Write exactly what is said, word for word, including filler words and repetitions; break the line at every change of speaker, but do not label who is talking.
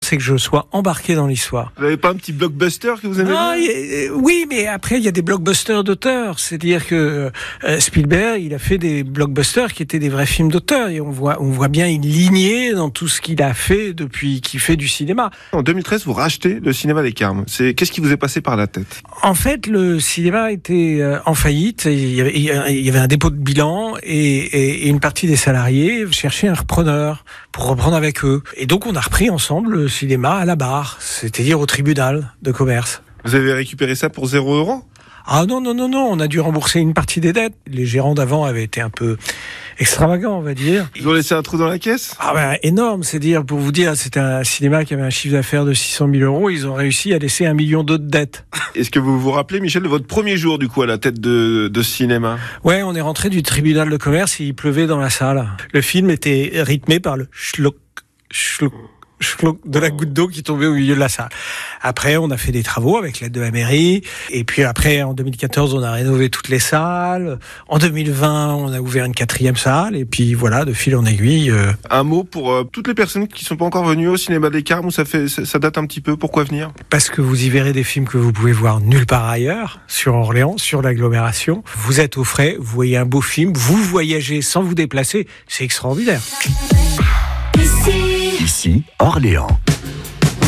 c'est que je sois embarqué dans l'histoire.
Vous n'avez pas un petit blockbuster que vous aimez
Non,
bien
y a, oui, mais après, il y a des blockbusters d'auteurs. C'est-à-dire que euh, Spielberg, il a fait des blockbusters qui étaient des vrais films d'auteurs. Et on voit, on voit bien une lignée dans tout ce qu'il a fait depuis qu'il fait du cinéma.
En deux mille treize, vous rachetez le cinéma des Carmes. C'est... Qu'est-ce qui vous est passé par la tête?
En fait, le cinéma était euh, en faillite. Il y, avait, il y avait un dépôt de bilan et, et, et une partie des salariés cherchaient un repreneur pour reprendre avec eux. Et donc, on a repris ensemble le cinéma à la barre, c'est-à-dire au tribunal de commerce.
Vous avez récupéré ça pour zéro euro?
Ah non, non, non, non, on a dû rembourser une partie des dettes. Les gérants d'avant avaient été un peu extravagants, on va dire.
Ils ont laissé un trou dans la caisse?
Ah ben, énorme, c'est dire, pour vous dire, c'était un cinéma qui avait un chiffre d'affaires de six cent mille euros, ils ont réussi à laisser un million d'autres dettes.
Est-ce que vous vous rappelez, Michel, de votre premier jour, du coup, à la tête de, de ce cinéma?
Ouais, on est rentré du tribunal de commerce et il pleuvait dans la salle. Le film était rythmé par le schlock, schlock, schlock de la goutte d'eau qui tombait au milieu de la salle. Après, on a fait des travaux avec l'aide de la mairie. Et puis après, en deux mille quatorze, on a rénové toutes les salles. En deux mille vingt, on a ouvert une quatrième salle. Et puis voilà, de fil en aiguille. Euh...
Un mot pour euh, toutes les personnes qui sont pas encore venues au cinéma des Carmes, où ça fait, ça date un petit peu. Pourquoi venir?
Parce que vous y verrez des films que vous pouvez voir nulle part ailleurs, sur Orléans, sur l'agglomération. Vous êtes au frais, vous voyez un beau film, vous voyagez sans vous déplacer. C'est extraordinaire.
Ici, Orléans.